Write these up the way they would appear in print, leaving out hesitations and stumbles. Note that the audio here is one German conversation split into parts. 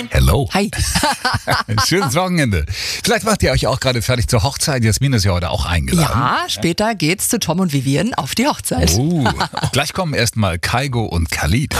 Hello. Hi. Schönes Wochenende. Vielleicht macht ihr euch auch gerade fertig zur Hochzeit. Jasmin ist ja heute auch eingeladen. Ja, später geht's zu Tom und Vivian auf die Hochzeit. Gleich kommen erstmal Kygo und Khalid.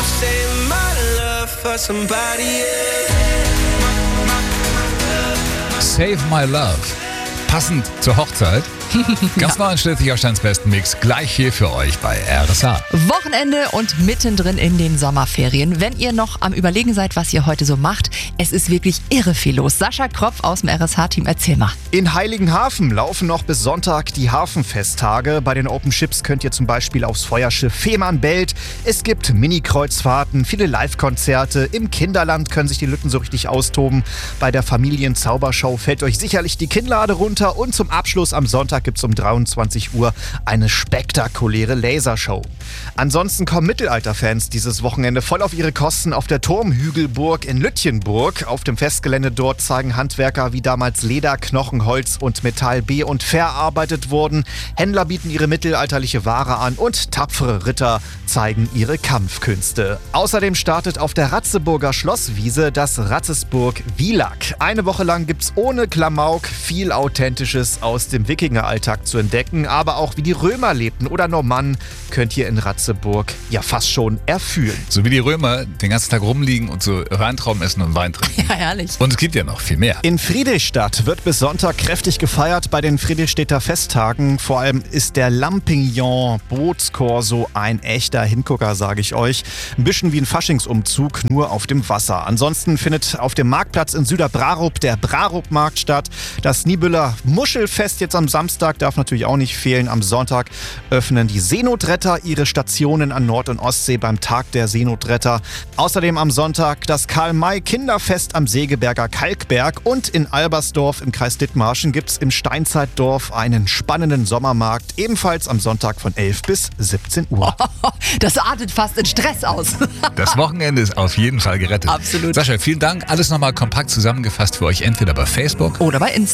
Save My Love. Passend zur Hochzeit. Ganz neu in Schleswig-Holsteins besten Mix. Gleich hier für euch bei RSH. Wochenende und mittendrin in den Sommerferien. Wenn ihr noch am Überlegen seid, was ihr heute so macht, es ist wirklich irre viel los. Sascha Kropf aus dem RSH-Team, erzähl mal. In Heiligenhafen laufen noch bis Sonntag die Hafenfesttage. Bei den Open Ships könnt ihr zum Beispiel aufs Feuerschiff Fehmarnbelt. Es gibt Mini-Kreuzfahrten, viele Live-Konzerte. Im Kinderland können sich die Lütten so richtig austoben. Bei der Familienzaubershow fällt euch sicherlich die Kinnlade runter. Und zum Abschluss am Sonntag gibt es um 23 Uhr eine spektakuläre Lasershow. Ansonsten kommen Mittelalterfans dieses Wochenende voll auf ihre Kosten auf der Turmhügelburg in Lütjenburg. Auf dem Festgelände dort zeigen Handwerker, wie damals Leder, Knochen, Holz und Metall be- und verarbeitet wurden. Händler bieten ihre mittelalterliche Ware an und tapfere Ritter zeigen ihre Kampfkünste. Außerdem startet auf der Ratzeburger Schlosswiese das Ratzesburg Wielak. Eine Woche lang gibt's ohne Klamauk viel Authentisches aus dem Wikingeralltag zu entdecken, aber auch wie die Römer lebten oder Normannen könnt ihr in Ratzeburg ja fast schon erfühlen. So wie die Römer den ganzen Tag rumliegen und so Weintrauben essen und Wein trinken. Ja, herrlich. Und es gibt ja noch viel mehr. In Friedrichstadt wird bis Sonntag kräftig gefeiert bei den Friedrichstädter Festtagen. Vor allem ist der Lampignon-Bootskorso ein echter Hingucker, sage ich euch. Ein bisschen wie ein Faschingsumzug, nur auf dem Wasser. Ansonsten findet auf dem Marktplatz in Süderbrarup der Brarup-Markt statt. Das Niebüller Muschelfest jetzt am Samstag darf natürlich auch nicht fehlen. Am Sonntag öffnen die Seenotretter ihre Stationen an Nord- und Ostsee beim Tag der Seenotretter. Außerdem am Sonntag das Karl-May-Kinderfest am Segeberger Kalkberg. Und in Albersdorf im Kreis Dithmarschen gibt es im Steinzeitdorf einen spannenden Sommermarkt. Ebenfalls am Sonntag von 11 bis 17 Uhr. Das artet fast in Stress aus. Das Wochenende ist auf jeden Fall gerettet. Absolut. Sascha, vielen Dank. Alles nochmal kompakt zusammengefasst für euch, entweder bei Facebook Oder bei Insta.